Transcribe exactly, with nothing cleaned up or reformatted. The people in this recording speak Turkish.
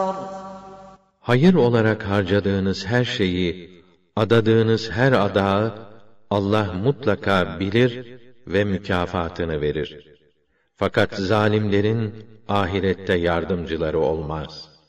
Hayır olarak harcadığınız her şeyi, adadığınız her adağı Allah mutlaka bilir ve mükafatını verir. Fakat zalimlerin ahirette yardımcıları olmaz.